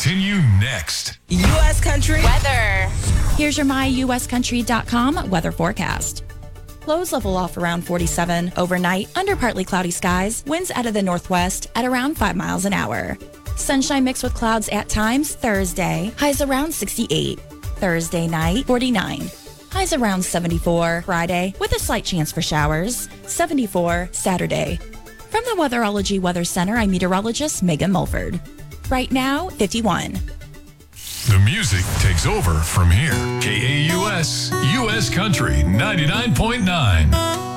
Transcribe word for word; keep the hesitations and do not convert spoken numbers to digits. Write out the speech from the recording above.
continue next. U S Country Weather. Here's your my U S country dot com weather forecast. Lows level off around forty-seven. Overnight, under partly cloudy skies, winds out of the northwest at around five miles an hour. Sunshine mixed with clouds at times Thursday. Highs around sixty-eight. Thursday night, forty-nine. Highs around seventy-four. Friday, with a slight chance for showers. seventy-four Saturday. From the Weatherology Weather Center, I'm meteorologist Megan Mulford. Right now, fifty-one. The music takes over from here. K A U S, U S Country ninety-nine point nine.